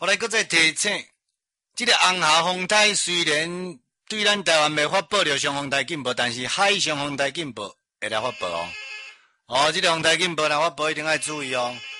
后来搁再提醒，这个红霞风台虽然对咱台湾未发布着上风台警报，但是海上风台警报会来发布哦。哦，这个风台警报来发布一定要注意哦。